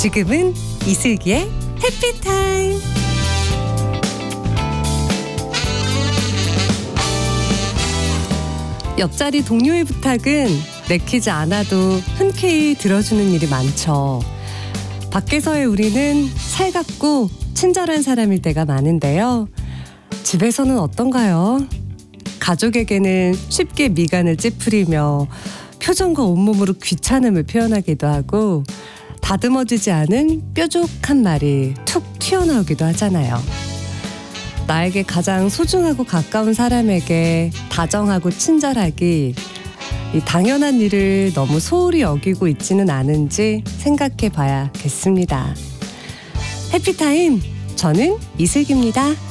지금은 이슬기의 해피타임. 옆자리 동료의 부탁은 내키지 않아도 흔쾌히 들어주는 일이 많죠. 밖에서의 우리는 살갑고 친절한 사람일 때가 많은데요. 집에서는 어떤가요? 가족에게는 쉽게 미간을 찌푸리며 표정과 온몸으로 귀찮음을 표현하기도 하고 다듬어지지 않은 뾰족한 말이 툭 튀어나오기도 하잖아요. 나에게 가장 소중하고 가까운 사람에게 다정하고 친절하기, 이 당연한 일을 너무 소홀히 여기고 있지는 않은지 생각해 봐야겠습니다. 해피타임, 저는 이슬기입니다.